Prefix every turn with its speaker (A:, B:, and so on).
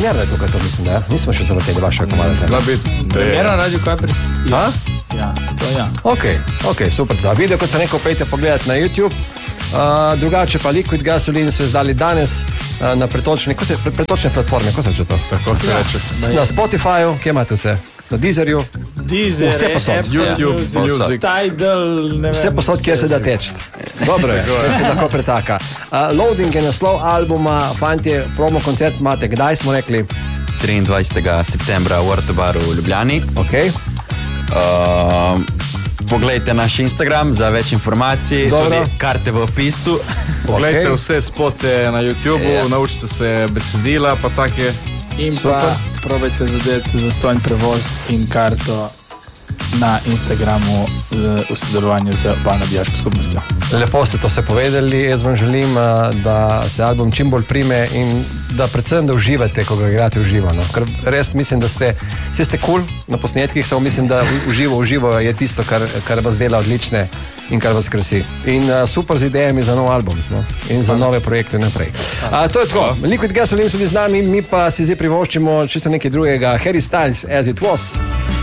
A: premierna je tukaj, to mislim, da nismo še zavrteli vašega komada.
B: Premiera Radio Capris. Ja, to ja.
A: Ok, super. Za video, kot se neko pejte pogledati na YouTube. Drugače pa Liquid Gasoline so izdali danes na pretočne platforme, ko se reče to?
C: Tako se reče.
A: Na Spotifyju, kje imate vse? Na Deezerju? Vse posod.
C: YouTube, Music.
B: Tidal, ne vem.
A: Vse posod, kjer se da teči. Dobro je, se lahko pretaka. Loading je naslov albuma, fantje, promo koncert imate, kdaj smo rekli?
D: 23. septembra v Ortobaru v Ljubljani.
A: Ok.
D: Poglejte naš Instagram za več informacij, tudi karte v opisu.
C: Poglejte vse spote na YouTubeu, naučite se besedila, pa take.
B: In pa probajte zadeti zastonj prevoz in karto na Instagramu v sodelovanju z obalno bijaško skupnostjo.
A: Lepo ste to vse povedali, jaz vam želim, da se album čim bolj prime in da predvsem da uživate, ko ga igrate v živo. No. Ker res mislim, da ste cool na posnetkih, samo mislim, da uživo je tisto, kar vas dela odlične in kar vas krasi. In super z idejami za nov album, no. In za nove projekte naprej. To je tako. Liquid Gasoline so bili z nami, mi pa si zdaj privoščimo čisto nekaj drugega. Harry Styles, As It Was.